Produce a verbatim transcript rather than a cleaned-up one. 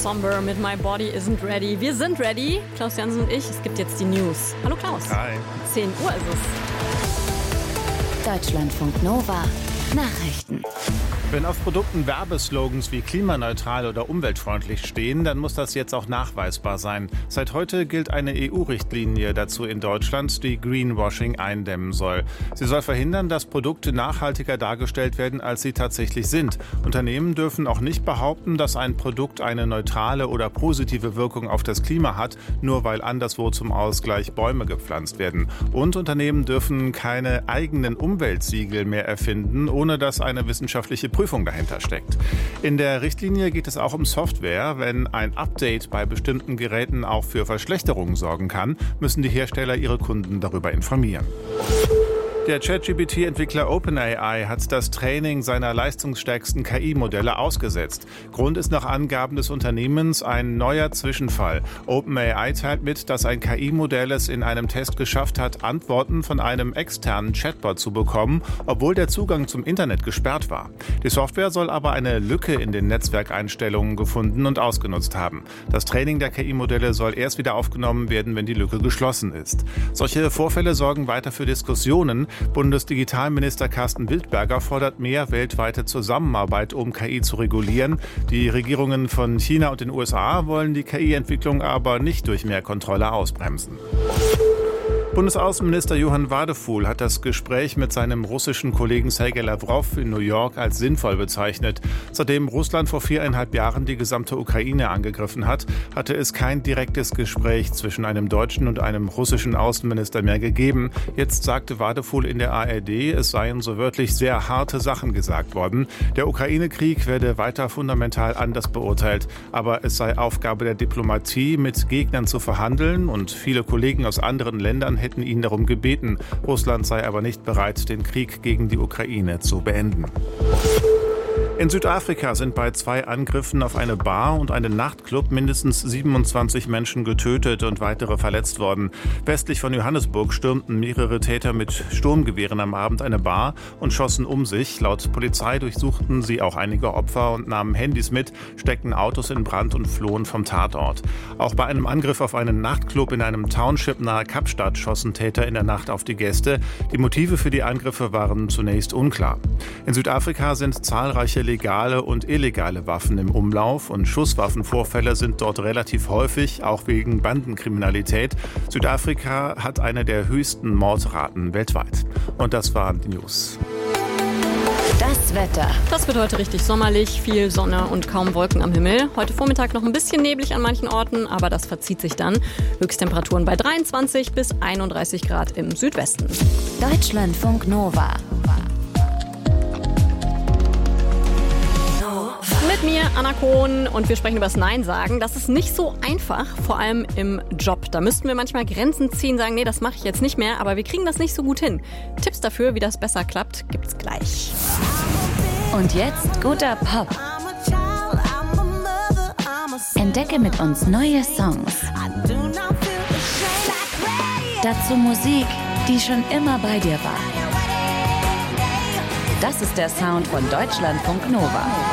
Somber mit My Body Isn't Ready. Wir sind ready, Klaus Jansen und ich. Es gibt jetzt die News. Hallo Klaus. Hi. zehn Uhr ist es. Deutschlandfunk Nova. Nachrichten. Wenn auf Produkten Werbeslogans wie klimaneutral oder umweltfreundlich stehen, dann muss das jetzt auch nachweisbar sein. Seit heute gilt eine E U-Richtlinie dazu in Deutschland, die Greenwashing eindämmen soll. Sie soll verhindern, dass Produkte nachhaltiger dargestellt werden, als sie tatsächlich sind. Unternehmen dürfen auch nicht behaupten, dass ein Produkt eine neutrale oder positive Wirkung auf das Klima hat, nur weil anderswo zum Ausgleich Bäume gepflanzt werden. Und Unternehmen dürfen keine eigenen Umweltsiegel mehr erfinden, ohne dass eine wissenschaftliche Prüfung dahinter steckt. In der Richtlinie geht es auch um Software. Wenn ein Update bei bestimmten Geräten auch für Verschlechterungen sorgen kann, müssen die Hersteller ihre Kunden darüber informieren. Der ChatGPT-Entwickler OpenAI hat das Training seiner leistungsstärksten K I-Modelle ausgesetzt. Grund ist nach Angaben des Unternehmens ein neuer Zwischenfall. OpenAI teilt mit, dass ein K I-Modell es in einem Test geschafft hat, Antworten von einem externen Chatbot zu bekommen, obwohl der Zugang zum Internet gesperrt war. Die Software soll aber eine Lücke in den Netzwerkeinstellungen gefunden und ausgenutzt haben. Das Training der K I-Modelle soll erst wieder aufgenommen werden, wenn die Lücke geschlossen ist. Solche Vorfälle sorgen weiter für Diskussionen. Bundesdigitalminister Carsten Wildberger fordert mehr weltweite Zusammenarbeit, um K I zu regulieren. Die Regierungen von China und den U S A wollen die K I-Entwicklung aber nicht durch mehr Kontrolle ausbremsen. Bundesaußenminister Johann Wadephul hat das Gespräch mit seinem russischen Kollegen Sergei Lavrov in New York als sinnvoll bezeichnet. Seitdem Russland vor viereinhalb Jahren die gesamte Ukraine angegriffen hat, hatte es kein direktes Gespräch zwischen einem deutschen und einem russischen Außenminister mehr gegeben. Jetzt sagte Wadephul in der A R D, es seien so wörtlich sehr harte Sachen gesagt worden. Der Ukraine-Krieg werde weiter fundamental anders beurteilt. Aber es sei Aufgabe der Diplomatie, mit Gegnern zu verhandeln, und viele Kollegen aus anderen Ländern hätten ihn darum gebeten. Russland sei aber nicht bereit, den Krieg gegen die Ukraine zu beenden. In Südafrika sind bei zwei Angriffen auf eine Bar und einen Nachtclub mindestens siebenundzwanzig Menschen getötet und weitere verletzt worden. Westlich von Johannesburg stürmten mehrere Täter mit Sturmgewehren am Abend eine Bar und schossen um sich. Laut Polizei durchsuchten sie auch einige Opfer und nahmen Handys mit, steckten Autos in Brand und flohen vom Tatort. Auch bei einem Angriff auf einen Nachtclub in einem Township nahe Kapstadt schossen Täter in der Nacht auf die Gäste. Die Motive für die Angriffe waren zunächst unklar. In Südafrika sind zahlreiche legale und illegale Waffen im Umlauf und Schusswaffenvorfälle sind dort relativ häufig, auch wegen Bandenkriminalität. Südafrika hat eine der höchsten Mordraten weltweit. Und das waren die News. Das Wetter. Das wird heute richtig sommerlich, viel Sonne und kaum Wolken am Himmel. Heute Vormittag noch ein bisschen neblig an manchen Orten, aber das verzieht sich dann. Höchsttemperaturen bei dreiundzwanzig bis einunddreißig Grad im Südwesten. Deutschlandfunk Nova. Mit mir, Anna Kohn, und wir sprechen über das Nein sagen. Das ist nicht so einfach, vor allem im Job. Da müssten wir manchmal Grenzen ziehen, sagen, nee, das mache ich jetzt nicht mehr, aber wir kriegen das nicht so gut hin. Tipps dafür, wie das besser klappt, gibt's gleich. Und jetzt guter Pop. Entdecke mit uns neue Songs. Dazu Musik, die schon immer bei dir war. Das ist der Sound von Deutschlandfunk Nova.